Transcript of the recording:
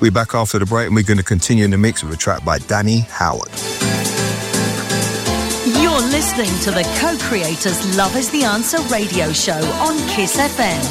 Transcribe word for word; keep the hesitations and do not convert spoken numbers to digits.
We're back after the break and we're going to continue in the mix with a track by Danny Howard. You're listening to the Co-Creators Love is the Answer radio show on Kiss F M.